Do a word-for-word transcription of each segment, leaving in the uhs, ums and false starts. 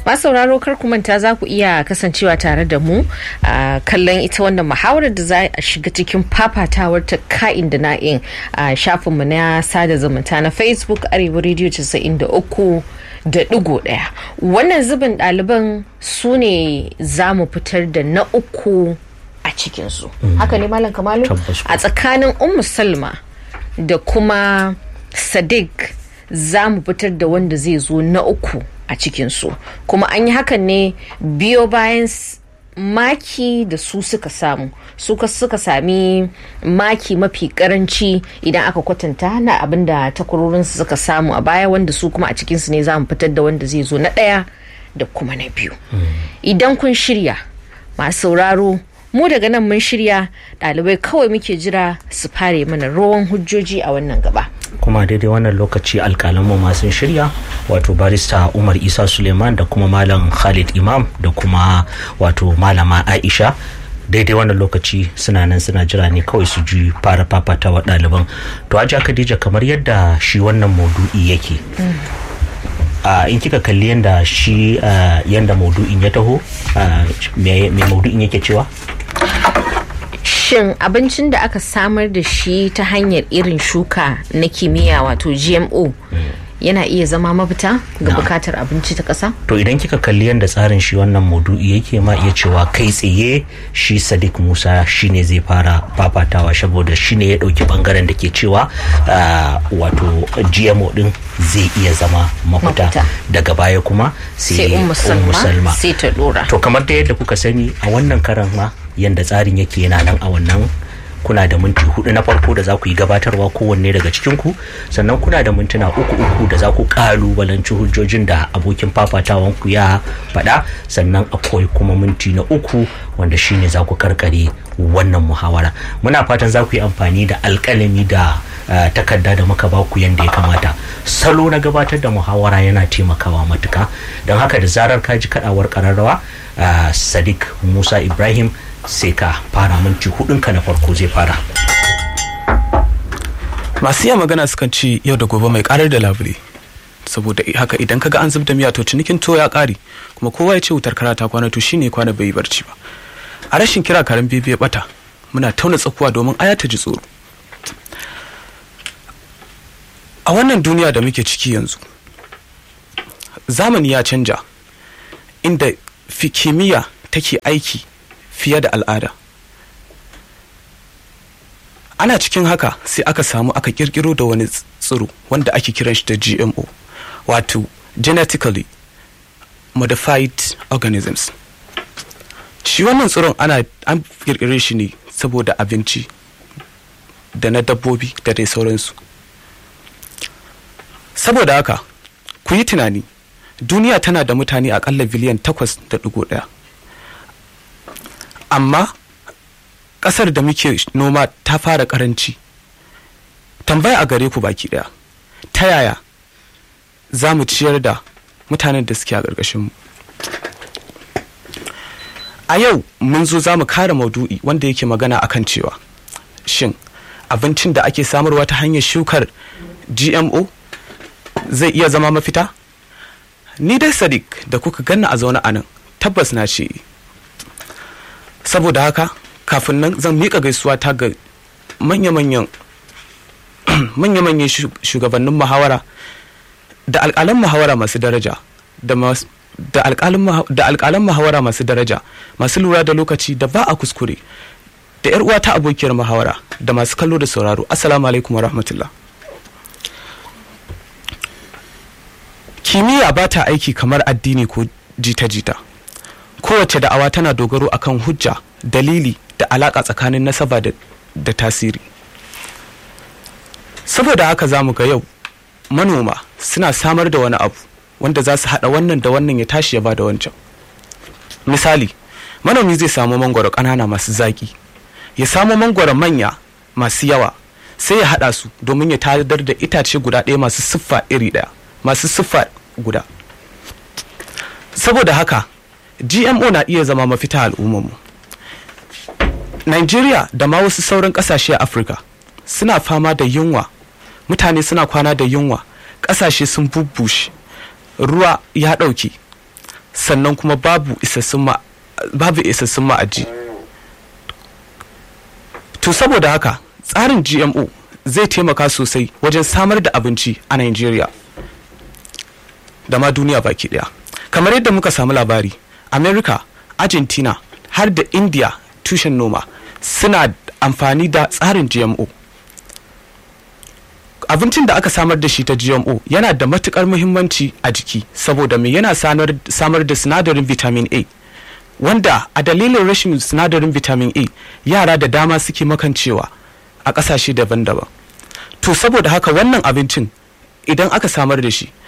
Ba sauraro kar ku manta za ku iya kasancewa tare da mu a kallon ita wannan muhawarar da za a shiga cikin fafatawar ta ka'in da na'in a shafinmu na sada zumunta na Facebook Arewa Radio casa'in da uku da digo ɗaya. Wannan zubin ɗaliban su ne za mu fitar da na uku a cikinsu. Mm. Haka ne Malam Kamalu? A tsakanin Ummu Salma da kuma Sadiq za mu fitar da wanda zai zo na uku a cikinsu. Kuma an yi hakan ne biyo bayan maki da su suka samu. Suka suka sami maki mafi karanci idan aka kwatanta na abin da takwarorinsu suka samu a baya, wanda su kuma a cikinsu ne za mu fitar da wanda zai zo na ɗaya da kuma na biyu. Mm. Idan kun shirya masu sauraro, mu daga nan mun shirya, ɗalibai kawai muke jira su fare mana rawan hujjoji a wannan gaba. Kuma daidai wannan lokaci alƙalanmu ma sun shirya, wato barista Umar Isa Suleiman da kuma Malam Khalid Imam da kuma wato Malama Aisha. Daidai wannan lokaci suna nan suna jira ne kawai su ji fara fafatawa ɗaliban. To Hajiya Khadija, kamar yadda shi wannan maudu'i yake, mm. Uh, in kika kalli yanda shi uh, yanda maudu'in ya taho, uh, me maudu'in yake cewa? Shin abincin da aka samar da shi ta hanyar irin shuka na kimiyya wato G M O mm. yana iya zama mafita ga no. bukatar abinci ta ƙasa? To idan kika kalli yanda tsarin shi wannan maudu'i yake, ma iya cewa kai tsaye shi Sadiq Musa shine zai fara fafatawa, saboda shine ya dauki bangaren da ke cewa uh, wato G M O din zai iya zama mafita. Daga baya kuma sai Ummu Salma sai ta dora. To kamar da yadda kuka sani a wannan karan ma yanda tsarin yake yana nan a wannan, kuna da minti hudu na farko da za ku yi gabatarwa kowanne daga cikinku, sannan kuna da mintuna uku uku da za ku kalubalanci hujjojin da abokin fafatawan ku ya faɗa, sannan akwai kuma minti na uku wanda shine za ku karkare wannan muhawara. Muna fatan za ku yi amfani da alƙalami da uh, takarda da muka ba ku yanda ya kamata. Salo na gabatar da muhawara yana taimakawa matuka, don haka da zarar ka ji kadawar kararrawa, uh, Sadiq Musa Ibrahim sai ka fara, minti hudunka na farko zai fara. Masu iya magana sukan ci yau da gobe mai karar da labule, saboda haka idan kaga an zubda miya to cinikin to ya kare, kuma kowa ya ce wutar karata kwana to shine kwana bai barci ba. A rashin kira karen bebe ya bata, muna tauna tsakuwa domin aya ta ji tsoro. A wannan duniya da muke ciki yanzu, zamani ya canja inda fi kimiyya take aiki fiye da al'ada. Ana cikin haka sai aka samu aka kirkiro da wani tsiro wanda ake kiran shi da G M O, wato genetically modified organisms. Shi wannan tsiron ana an kirkire shi ne saboda abinci da na dabbobi da dai sauransu. Saboda haka ku yi tunani, duniya tana da mutane akalla biliyan takwas da digo ɗaya. Amma ƙasar da muke noma ta fara ƙaranci. Tambaya a gare ku baki ɗaya, ta yaya za mu ciyar da mutanen da suke a ƙarƙashinmu? A yau mun zo za mu kare maudu'i wanda yake magana akan cewa shin abincin da ake samarwa ta hanyar shukar G M O zai iya zama mafita? Ni dai Sadiq da kuka ganna a zaune a nan tabbas na ce. Saboda haka kafin nan zan miƙa gaisuwa ta ga manya-manyan manya-manyan shugabannin muhawara da alƙalan muhawara masu daraja da da alƙalan muhawara masu daraja, masu lura da lokaci da ba a kuskure, da yar uwa ta abokiyar muhawara da masu kallo da sauraro. Assalamu alaikum wa rahmatullah. Kimiyya ba ta aiki kamar addini ko jita-jita. Kowace da'awa tana dogaro akan hujja, dalili da alaka tsakanin nasaba da, da tasiri. Saboda haka za mu ga yau manoma suna samar da wani abu wanda za su haɗa wannan da wannan ya tashi ya ba da wancan. Misali, manomi zai samu mangwaro ƙanana masu zaƙi, ya samu mangwaro manya masu yawa, sai ya haɗa su domin ya tadar da itace guda ɗaya masu siffa iri ɗaya, masu siffa guda. Saboda haka G M O na iya zama mafita al'ummarmu. Nigeria da ma wasu sauran ƙasashe a Afirka suna fama da yunwa, mutane suna kwana da yunwa, ƙasashe sun bubbushe, ruwa ya ɗauke. sannan kuma babu isassun ma babu isassun ma'aji. To saboda haka tsarin G M O zai taimaka sosai wajen samar da abinci a Nigeria da ma duniya baki daya. Kamar yadda muka samu labari, America, Argentina har da India tushen noma suna amfani da tsarin G M O. Abincin da aka samar da shi ta G M O yana da matukar muhimmanci a jiki saboda me yana samar da sinadarin vitamin A, wanda a dalilin rashin sinadarin vitamin A yara da dama suke makancewa a ƙasashe daban-daban. To saboda haka wannan abincin idan aka samar da shi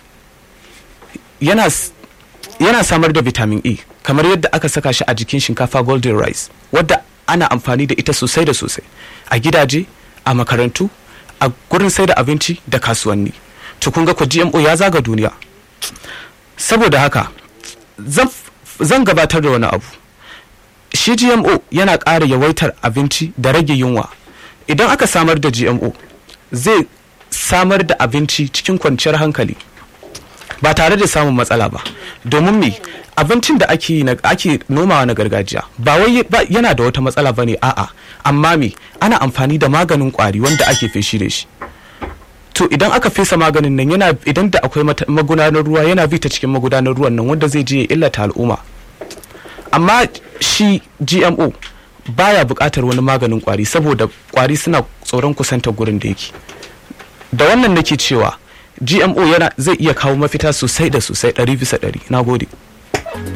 yana yana samar da vitamin A kamar yadda aka saka shi a jikin shinkafa golden rice, wadda ana amfani da ita sosai da sosai a gidaje, a makarantu, a gurin sai da abinci da kasuwanni. To kun ga ko G M O ya zaga duniya. Saboda haka zan zan gabatar da wani abu. Shi G M O yana ƙara yawaitar abinci da rage yunwa. Idan aka samar da G M O zai samar da abinci cikin kwanciyar hankali ba tare da samun matsala ba, domin me abincin da ake ake nomawa na gargajiya ba wai yana da wata matsala bane, a'a, amma me ana amfani da maganin kwari wanda ake feshi da shi. To idan aka fesa maganin nan yana idan da akwai magudanar ruwa yana bi ta cikin magudanar ruwan nan wanda zai je ya illata al'umma. Amma shi G M O baya buƙatar wani maganin kwari saboda kwari suna tsoron kusantar gurin da yake. Da wannan nake cewa G M O yana zai iya kawo mafita sosai da sosai ɗari bisa ɗari. Na gode.